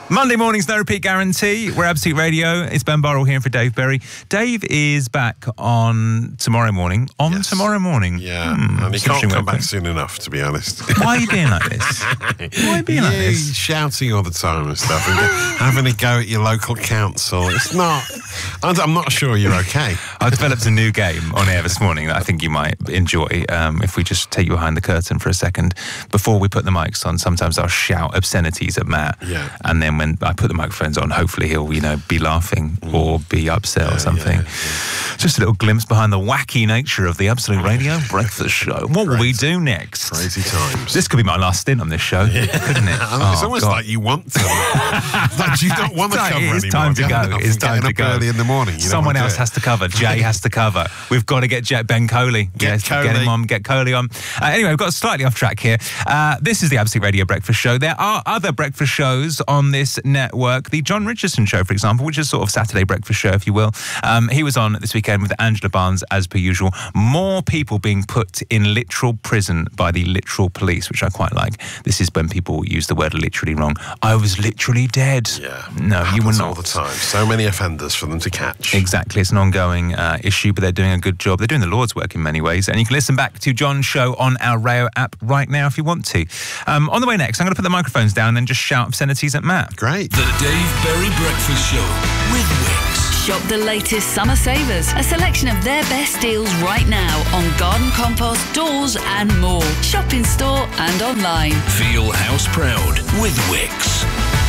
Monday morning's no repeat guarantee. We're Absolute Radio. It's Ben Burrell here for Dave Berry. Dave is back on tomorrow morning. Tomorrow morning. Yeah, and he can't come back soon enough, to be honest. Why are you being like this? Why are you being like this? Shouting all the time and stuff, and having a go at your local council. It's not. I'm not sure you're okay. I developed a new game on air this morning that I think you might enjoy. If we just take you behind the curtain for a second, before we put the mics on, sometimes I'll shout obscenities at Matt, and then when I put the microphones on, hopefully he'll, be laughing or be upset or something. Just a little glimpse behind the wacky nature of the Absolute Radio Breakfast Show. What will we do next? Crazy times. This could be my last stint on this show, couldn't it? It's almost like you want to. Like you don't want to cover anymore. It's time to go. It's time to go. Early in the morning. Someone else has to cover. Jay has to cover. We've got to get Ben Coley. Get him on. Get Coley on. Anyway, we've got slightly off track here. This is the Absolute Radio Breakfast Show. There are other breakfast shows on this network. The John Richardson Show, for example, which is sort of Saturday breakfast show, if you will. He was on this weekend with Angela Barnes, as per usual. More people being put in literal prison by the literal police, which I quite like. This is when people use the word literally wrong. I was literally dead. Yeah. No, you were not. All the time. So many offenders for them to catch. Exactly. It's an ongoing issue, but they're doing a good job. They're doing the Lord's work in many ways. And you can listen back to John's show on our Rayo app right now if you want to. On the way next, I'm going to put the microphones down and then just shout obscenities at Matt. Great. The Dave Berry Breakfast Show with Wix. Shop the latest summer savers, a selection of their best deals right now on garden compost, doors and more. Shop in store and online. Feel house proud with Wix.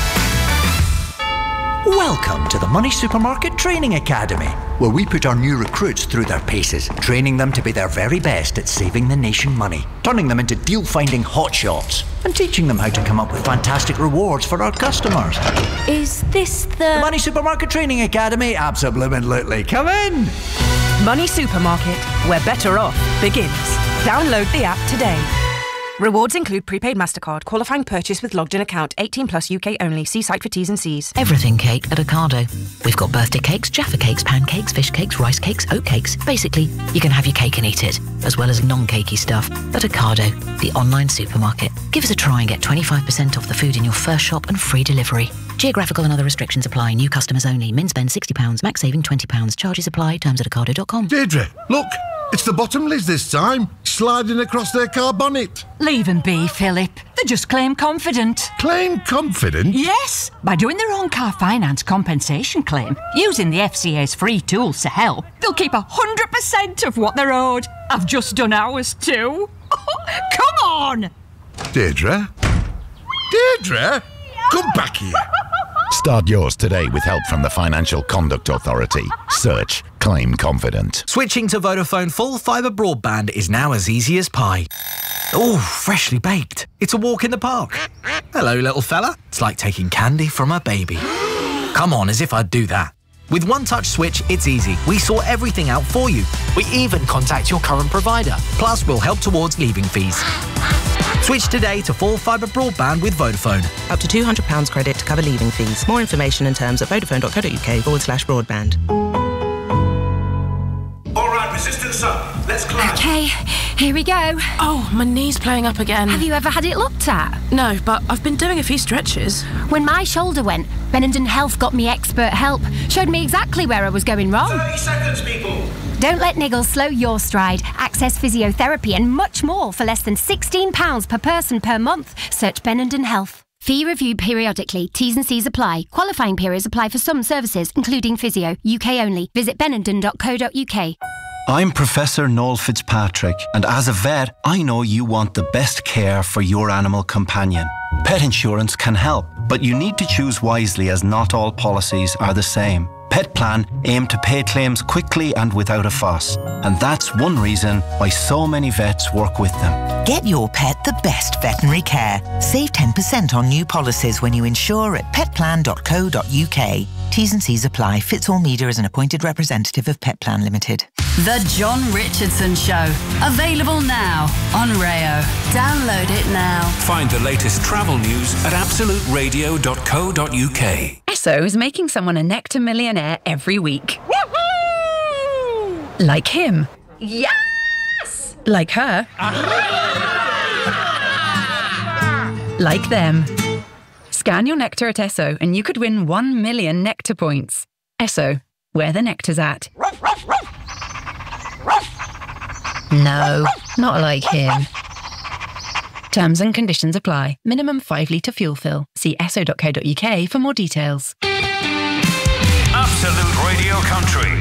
Welcome to the Money Supermarket Training Academy, where we put our new recruits through their paces, training them to be their very best at saving the nation money, turning them into deal-finding hotshots, and teaching them how to come up with fantastic rewards for our customers. Is this the Money Supermarket Training Academy? Absolutely. Come in! Money Supermarket, where better off begins. Download the app today. Rewards include prepaid MasterCard, qualifying purchase with logged-in account, 18 plus UK only. See site for T's and C's. Everything cake at Ocado. We've got birthday cakes, Jaffa cakes, pancakes, fish cakes, rice cakes, oat cakes. Basically, you can have your cake and eat it, as well as non-cakey stuff at Ocado, the online supermarket. Give us a try and get 25% off the food in your first shop and free delivery. Geographical and other restrictions apply. New customers only. Min spend £60, max saving £20. Charges apply. Terms at ocado.com. Deirdre, look. It's the Bottomleys this time, sliding across their car bonnet. Leave them be, Philip. They're just claim confident. Claim confident? Yes, by doing their own car finance compensation claim, using the FCA's free tools to help, they'll keep 100% of what they're owed. I've just done ours too. Come on! Deirdre? Come back here. Start yours today with help from the Financial Conduct Authority. Search Claim Confident. Switching to Vodafone full fibre broadband is now as easy as pie. Oh, freshly baked. It's a walk in the park. Hello, little fella. It's like taking candy from a baby. Come on, as if I'd do that. With One Touch Switch, it's easy. We sort everything out for you. We even contact your current provider. Plus, we'll help towards leaving fees. Switch today to full fibre broadband with Vodafone. Up to £200 credit to cover leaving fees. More information and terms at vodafone.co.uk/broadband. All right, resistance up. Let's climb. Okay, here we go. Oh, my knee's playing up again. Have you ever had it looked at? No, but I've been doing a few stretches. When my shoulder went, Benenden Health got me expert help. Showed me exactly where I was going wrong. 30 seconds, people. Don't let niggles slow your stride. Access physiotherapy and much more for less than £16 per person per month. Search Benenden Health. Fee reviewed periodically. T's and C's apply. Qualifying periods apply for some services, including physio. UK only. Visit benenden.co.uk. I'm Professor Noel Fitzpatrick, and as a vet, I know you want the best care for your animal companion. Pet insurance can help, but you need to choose wisely as not all policies are the same. Petplan aim to pay claims quickly and without a fuss, and that's one reason why so many vets work with them. Get your pet the best veterinary care. Save 10% on new policies when you insure at petplan.co.uk. T's and C's apply. Fitzall Media is an appointed representative of Petplan Limited. The John Richardson Show. Available now on Rayo. Download it now. Find the latest travel news at absoluteradio.co.uk. Esso is making someone a Nectar millionaire every week. Woohoo! Like him. Yes! Like her. Like them. Scan your nectar at Esso and you could win 1 million nectar points. Esso, where the nectar's at. No, not like him. Terms and conditions apply. Minimum 5 litre fuel fill. See esso.co.uk for more details. Absolute Radio Country.